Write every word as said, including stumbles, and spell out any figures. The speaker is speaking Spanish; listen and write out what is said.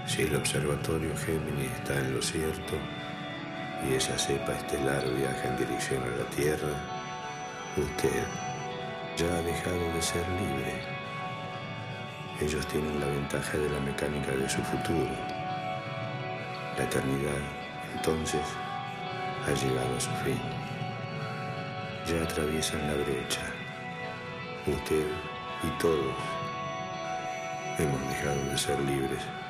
Si el observatorio Géminis está en lo cierto y esa cepa estelar viaja en dirección a la Tierra, usted ya ha dejado de ser libre. Ellos tienen la ventaja de la mecánica de su futuro. La eternidad, entonces, ha llegado a su fin. Ya atraviesan la brecha. Usted y todos hemos dejado de ser libres.